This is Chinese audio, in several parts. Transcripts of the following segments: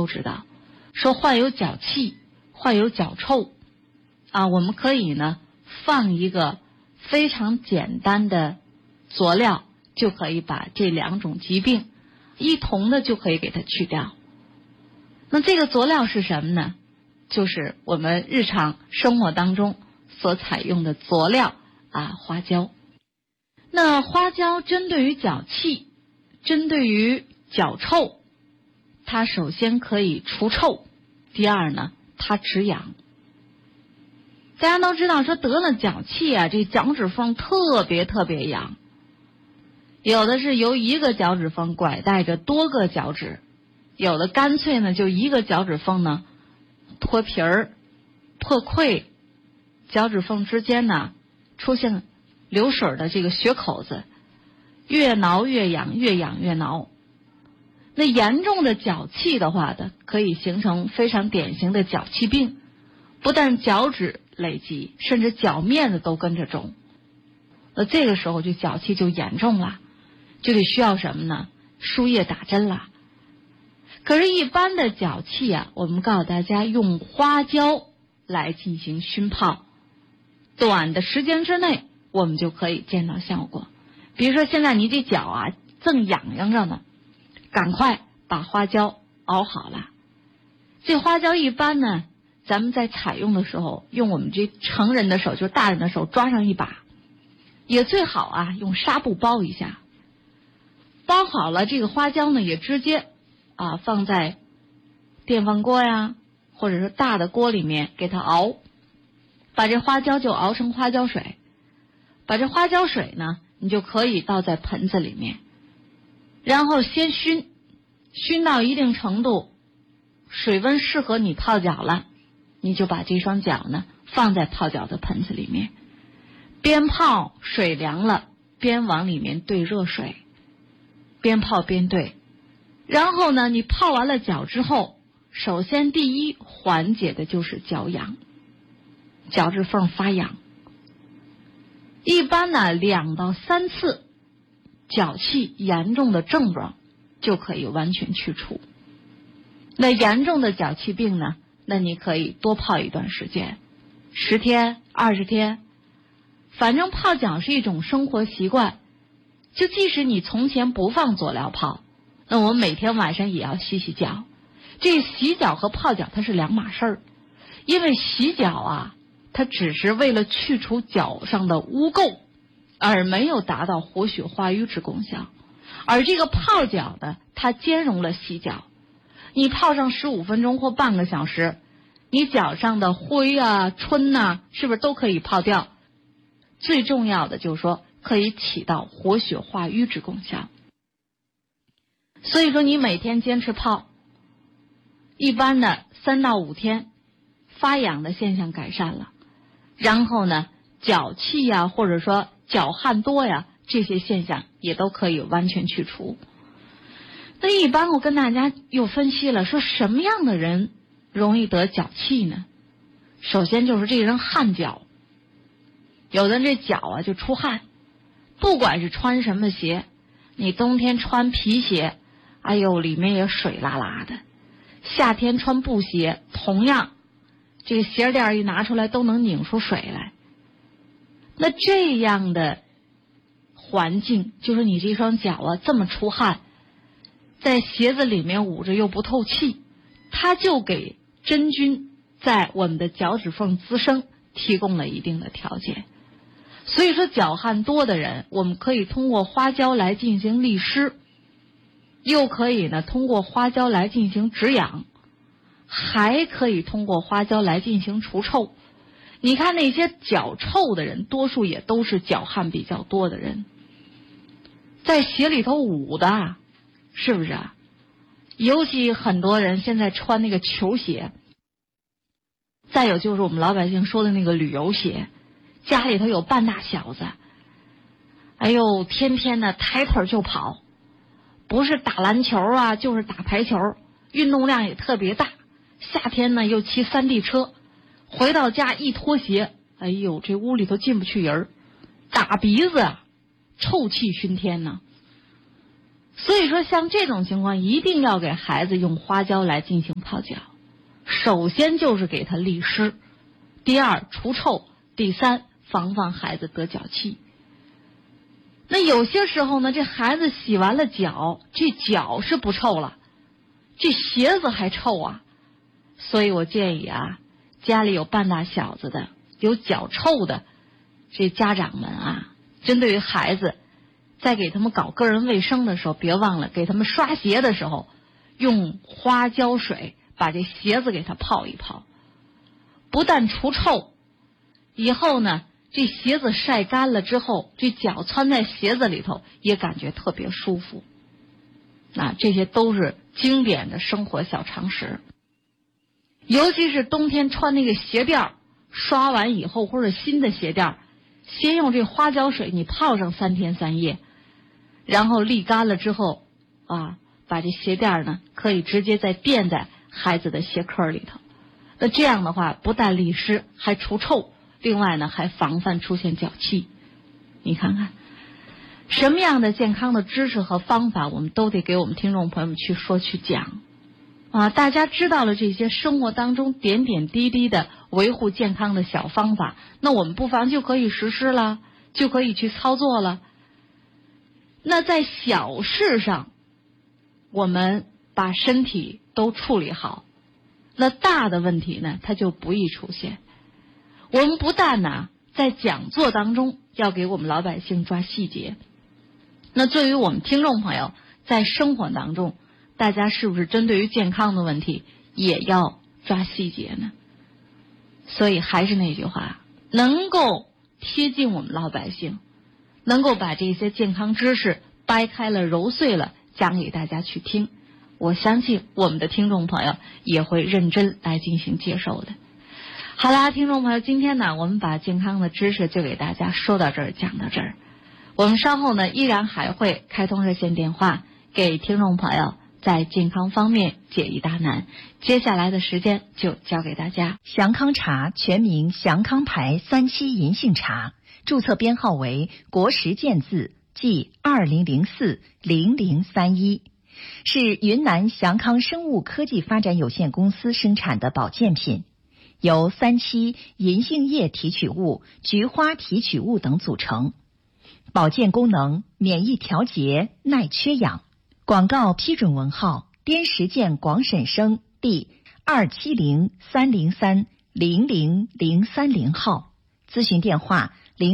都知道，说患有脚气、患有脚臭啊，我们可以呢放一个非常简单的佐料，就可以把这2种疾病一同的就可以给它去掉。那这个佐料是什么呢？就是我们日常生活当中所采用的佐料啊，花椒。那花椒针对于脚气，针对于脚臭，它首先可以除臭，第二呢，它止痒。大家都知道说得了脚气啊，这脚趾缝特别痒，有的是由一个脚趾缝拐带着多个脚趾，有的干脆呢就一个脚趾缝呢脱皮儿、破溃，脚趾缝之间呢出现流水的这个血口子，越挠越痒，越痒越挠。那严重的脚气的话呢，可以形成非常典型的脚气病，不但脚趾累积，甚至脚面子都跟着肿。那这个时候就脚气就严重了，就得需要什么呢？输液打针了。可是一般的脚气啊，我们告诉大家用花椒来进行熏泡，短的时间之内我们就可以见到效果。比如说现在你这脚啊正痒痒着呢，赶快把花椒熬好了。这花椒一般呢，咱们在采用的时候，用我们这成人的手，就是大人的手抓上一把，也最好啊用纱布包一下。包好了这个花椒呢，也直接啊放在电饭锅呀，或者是大的锅里面给它熬，把这花椒就熬成花椒水。把这花椒水呢，你就可以倒在盆子里面，然后先熏，熏到一定程度，水温适合你泡脚了，你就把这双脚呢放在泡脚的盆子里面，边泡水凉了，边往里面兑热水，边泡边兑。然后呢，你泡完了脚之后，首先第一缓解的就是脚痒，脚趾缝发痒。一般呢2到3次，脚气严重的症状就可以完全去除。那严重的脚气病呢，那你可以多泡一段时间，10天、20天，反正泡脚是一种生活习惯。就即使你从前不放佐料泡，那我们每天晚上也要洗洗脚。这洗脚和泡脚它是2码事儿，因为洗脚啊，它只是为了去除脚上的污垢，而没有达到活血化瘀之功效。而这个泡脚呢，它兼容了洗脚。你泡上15分钟或半个小时，你脚上的灰啊、春啊，是不是都可以泡掉？最重要的就是说，可以起到活血化瘀之功效。所以说，你每天坚持泡，一般的3到5天，发痒的现象改善了。然后呢，脚气呀，或者说脚汗多呀，这些现象也都可以完全去除。那一般我跟大家又分析了，说什么样的人容易得脚气呢？首先就是这个人汗脚，有的人这脚啊就出汗，不管是穿什么鞋，你冬天穿皮鞋，哎呦里面也水啦啦的，夏天穿布鞋，同样这个鞋垫一拿出来都能拧出水来。那这样的环境，就是你这双脚啊这么出汗，在鞋子里面捂着又不透气，它就给真菌在我们的脚趾缝滋生提供了一定的条件。所以说脚汗多的人，我们可以通过花椒来进行利湿，又可以呢通过花椒来进行止痒，还可以通过花椒来进行除臭。你看那些脚臭的人，多数也都是脚汗比较多的人，在鞋里头捂的，是不是啊？尤其很多人现在穿那个球鞋，再有就是我们老百姓说的那个旅游鞋，家里头有半大小子，哎呦天天的抬腿就跑，不是打篮球啊就是打排球，运动量也特别大。夏天呢又骑3D 车，回到家一脱鞋，哎呦这屋里头进不去人，打鼻子，臭气熏天呢。所以说像这种情况一定要给孩子用花椒来进行泡脚。首先就是给他利湿，第二除臭，第三防范孩子得脚气。那有些时候呢，这孩子洗完了脚，这脚是不臭了，这鞋子还臭啊。所以我建议啊，家里有半大小子的，有脚臭的这家长们啊，针对于孩子在给他们搞个人卫生的时候，别忘了给他们刷鞋的时候用花椒水把这鞋子给他泡一泡，不但除臭，以后呢这鞋子晒干了之后，这脚穿在鞋子里头也感觉特别舒服。这些都是经典的生活小常识。尤其是冬天穿那个鞋垫，刷完以后或者新的鞋垫，先用这花椒水你泡上3天3夜，然后沥干了之后把这鞋垫呢可以直接再垫在孩子的鞋壳里头。那这样的话不但利湿还除臭，另外呢还防范出现脚气。你看看什么样的健康的知识和方法我们都得给我们听众朋友们去说去讲大家知道了这些生活当中点点滴滴的维护健康的小方法，那我们不妨就可以实施了，就可以去操作了。那在小事上我们把身体都处理好，那大的问题呢它就不易出现。我们不但在讲座当中要给我们老百姓抓细节，那对于我们听众朋友在生活当中，大家是不是针对于健康的问题也要抓细节呢？所以还是那句话，能够贴近我们老百姓，能够把这些健康知识掰开了揉碎了讲给大家去听，我相信我们的听众朋友也会认真来进行接受的。好啦，听众朋友，今天呢我们把健康的知识就给大家说到这儿，讲到这儿。我们稍后呢依然还会开通热线电话给听众朋友在健康方面解疑答难，接下来的时间就交给大家。 祥康茶全名祥康牌3期银杏茶，注册编号为国时健字即20040031，是云南祥康生物科技发展有限公司生产的保健品，由3期银杏叶提取物、菊花提取物等组成，保健功能免疫调节、耐缺氧。广告批准文号滇石健广审生第27030300030号，咨询电话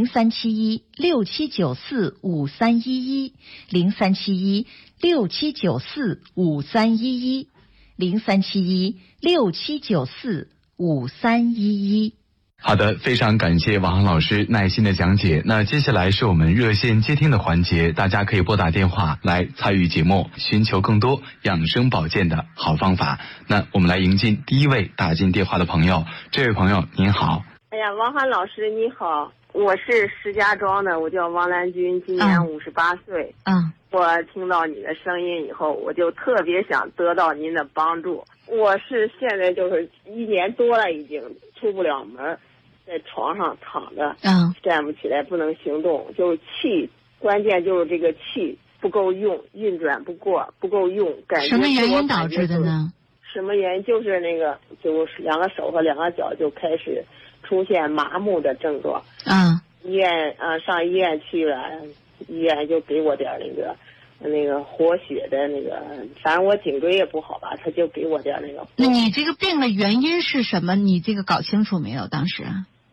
037167945311 037167945311 037167945311。 好的，非常感谢王航老师耐心的讲解。那接下来是我们热线接听的环节，大家可以拨打电话来参与节目，寻求更多养生保健的好方法。那我们来迎进第一位打进电话的朋友。这位朋友您好。 哎呀，王航老师你好，我是石家庄的，我叫王兰军，今年58岁。我听到你的声音以后，我就特别想得到您的帮助。我是现在就是1年多了，已经出不了门，在床上躺着，站不起来，不能行动，就是气，关键就是这个气不够用，运转不够用，感觉什么原因导致的呢？ 什么原因？就是那个，就是2个手和2个脚就开始出现麻木的症状。上医院去了，医院就给我点那个活血的那个，反正我颈椎也不好吧，他就给我点那个。 那你这个病的原因是什么？你这个搞清楚没有？当时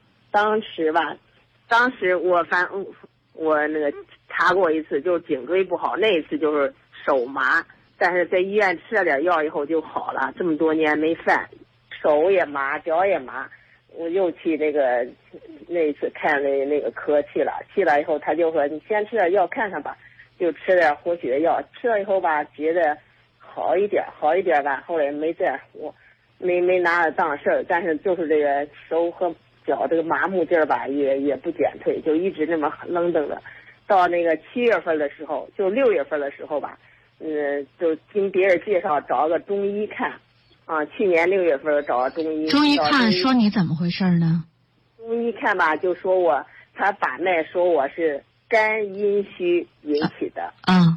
我那个查过一次，就是颈椎不好，那一次就是手麻，但是在医院吃了点药以后就好了，这么多年没犯，手也麻，脚也麻。我又去那一次看那个科去了以后，他就说你先吃点药看看吧，就吃点活血药，吃了以后吧，觉得好一点吧，后来没我没拿着当事儿，但是就是这个手和脚这个麻木劲儿吧，也不减退，就一直那么愣登着。到那个7月份的时候，就6月份的时候吧，就听别人介绍找个中医看。去年6月份找中医。 中医看说你怎么回事呢？ 中医看吧，就说他把脉说我是肝阴虚引起的。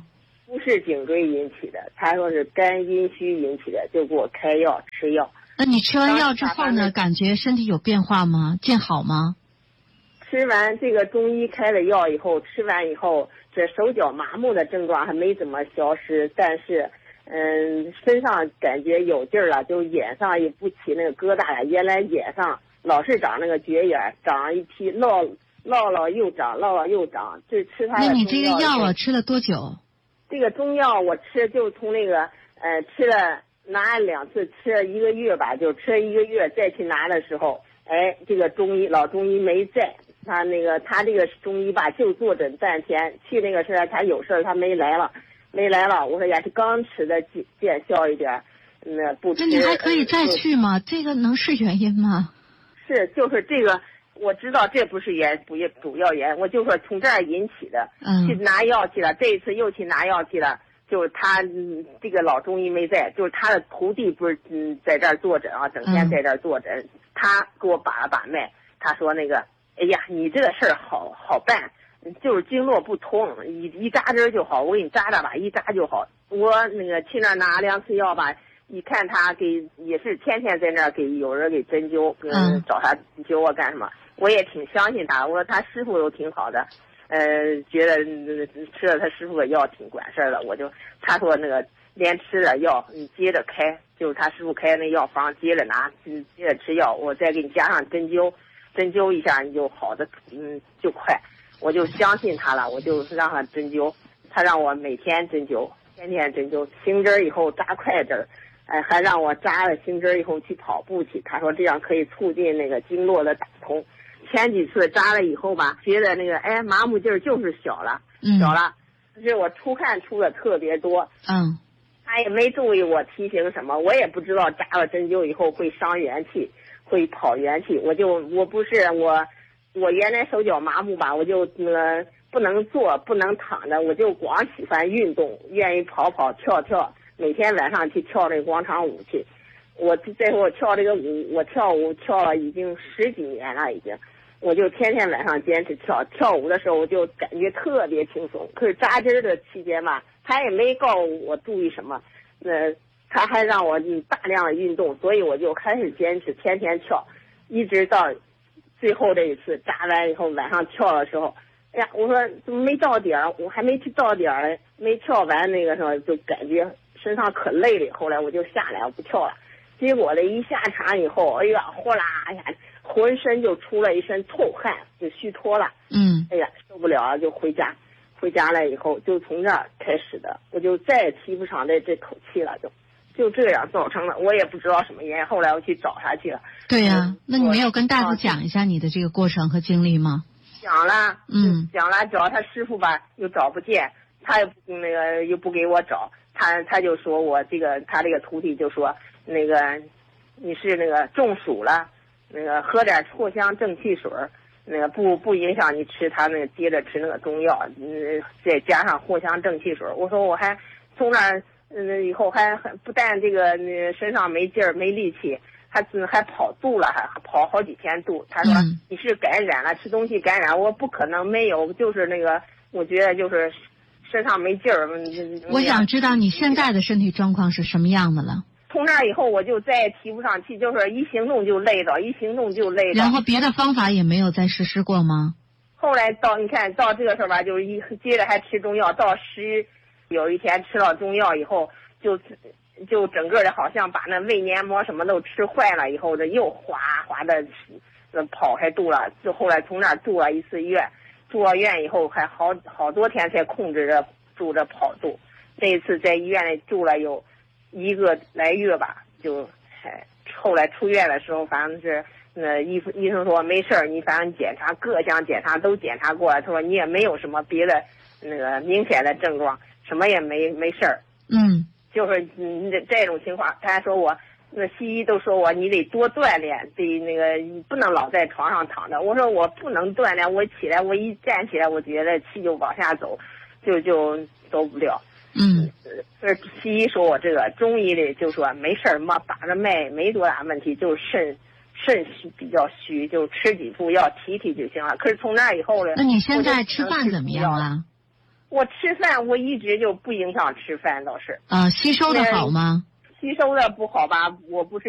不是颈椎引起的，他说是肝阴虚引起的，就给我开药吃药。 那你吃完药之后呢，感觉身体有变化吗？见好吗？ 吃完这个中医开的药以后，吃完以后，这手脚麻木的症状还没怎么消失，但是身上感觉有劲儿了，就眼上也不起那个疙瘩了。原来眼上老是长那个角眼，长一批落又长，落又长。这吃它的中药。 那你这个药啊，吃了多久？这个中药我吃就从那个吃了拿2次，吃了1个月吧，就吃了1个月，再去拿的时候，这个老中医没在。他这个中医吧，就坐诊半天，去那个事儿他有事儿他没来了。我说也是刚吃的见效一点，不吃。 那你还可以再去吗？这个能是原因吗？ 是，就是这个我知道这不是主要原因，我就说从这儿引起的。去拿药去了，这一次又去拿药去了，就是他这个老中医没在，就是他的徒弟不是在这儿坐诊啊，整天在这儿坐诊，他给我把了把脉，他说那个。哎呀，你这个事儿好办，就是经络不通，一扎针就好。我给你扎扎吧，一扎就好。我去那儿拿2次药吧，一看他也是天天在那儿有人给针灸，找他针灸啊干什么？我也挺相信他，我说他师傅都挺好的，觉得吃了他师傅的药挺管事儿的。他说连吃点药你接着开，就是他师傅开那药方接着拿，接着吃药，我再给你加上针灸一下你就好的，就快，我就相信他了，我就让他针灸，他让我每天针灸，天天针灸，行针以后扎快针，还让我扎了行针以后去跑步去，他说这样可以促进那个经络的打通。前几次扎了以后吧，觉得麻木劲儿就是小了，可是我出汗出的特别多，他也没注意我提醒什么，我也不知道扎了针灸以后会伤元气。会跑元气，我原来手脚麻木吧，我就不能坐不能躺着，我就光喜欢运动，愿意跑跳，每天晚上去跳这个广场舞去。我最后跳这个舞，我跳舞跳了已经10几年了，已经，我就天天晚上坚持跳舞的时候，我就感觉特别轻松。可是扎针的期间吧，他也没告诉我注意什么，他还让我大量的运动，所以我就开始坚持天天跳，一直到最后这一次扎完以后晚上跳的时候，哎呀，我说怎么没到点儿，我还没去到点儿嘞，没跳完那个时候就感觉身上可累了，后来我就下来我不跳了。结果一下场以后，哎呀呼啦，哎呀浑身就出了一身透汗，就虚脱了。哎呀受不了了，就回家了以后就从这儿开始的，我就再也提不上这口气了，就这样造成了，我也不知道什么原因。后来我去找他去了。 对呀，那你没有跟大夫讲一下你的这个过程和经历吗？ 讲了，讲了，找他师傅吧，又找不见，他又不给我找，他就说我他这个徒弟就说你是中暑了，喝点藿香正气水，不影响你吃他接着吃中药，再加上藿香正气水。我说我还从那儿。以后还不但这个身上没劲儿没力气，还跑肚了，还跑好几天肚。他说你是感染了，吃东西感染。我不可能没有，就是我觉得就是身上没劲儿。 我想知道你现在的身体状况是什么样的了。 从那以后我就再也提不上气，就是一行动就累着。 然后别的方法也没有再实施过吗？ 后来你看到这个时候吧，就是接着还吃中药，到有一天吃了中药以后，就整个的好像把胃黏膜什么都吃坏了，以后又哗哗的跑开肚了。就后来从那儿住了一次院，住了院以后还好多天才控制着住着跑肚。这一次在医院里住了有1个来月吧，就后来出院的时候，反正是医生说没事儿，你反正检查各项检查都检查过了，他说你也没有什么别的明显的症状。什么也没事儿，就是这种情况。他还说我西医都说我你得多锻炼，得不能老在床上躺着。我说我不能锻炼，我起来我一站起来，我觉得气就往下走，就走不了。西医说我这个，中医里就说没事儿嘛，把着脉没多大问题，就是肾虚比较虚，就吃几副药提就行了。可是从那以后呢？ 那你现在吃饭怎么样了？ 我吃饭我一直就不影响吃饭，倒是。 吸收的好吗？ 吸收的不好吧，我不是